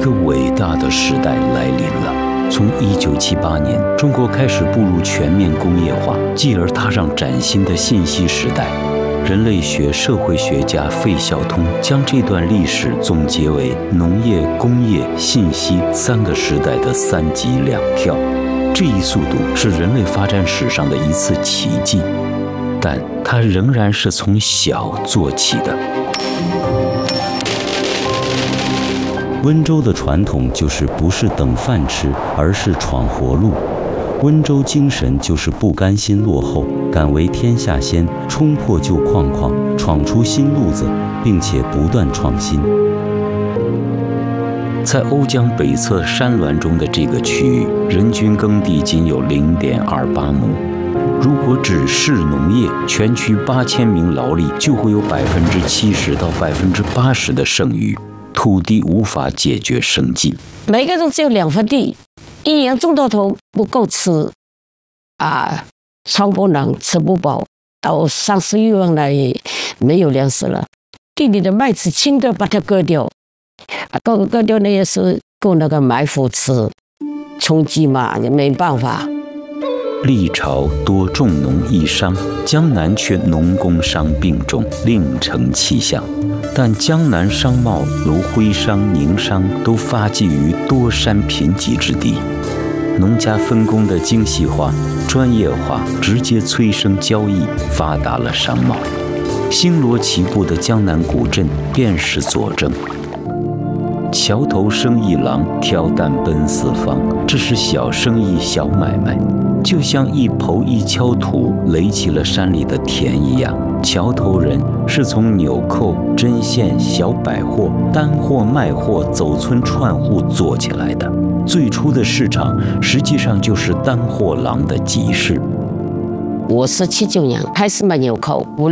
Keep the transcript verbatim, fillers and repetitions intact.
个伟大的时代来临了。从一九七八年，中国开始步入全面工业化，继而踏上崭新的信息时代。人类学社会学家费孝通将这段历史总结为农业、工业、信息三个时代的三级两跳。这一速度是人类发展史上的一次奇迹，但它仍然是从小做起的。 温州的传统就是不是等饭吃，而是闯活路。温州精神就是不甘心落后，敢为天下先，冲破旧框框，闯出新路子，并且不断创新。 在瓯江北侧山峦中的这个区域，人均耕地仅有 零点二八亩。如果只是农业，全区八千名劳力就会有百分之七十到百分之八十的剩余，土地无法解决生计。 每个人只有两分地，一年种到头不够吃，啊，穿不暖，吃不饱，到三十余万了也没有粮食了。地里的麦子轻的把它割掉，啊，割割掉那也是够那个埋伏吃，充饥嘛也没办法。 历朝多重农抑商，江南却农工商并重，另成气象。但江南商贸如徽商、宁商都发迹于多山贫瘠之地，农家分工的精细化、专业化，直接催生交易，发达了商贸。星罗棋布的江南古镇便是佐证。桥头生意郎，挑担奔四方，这是小生意、小买卖，就像一抔一锹土垒起了山里的田一样。桥头人是从纽扣、针线、小百货、单货、卖货、走村串户做起来的。最初的市场实际上就是单货郎的集市。 我是七九年开始卖纽扣，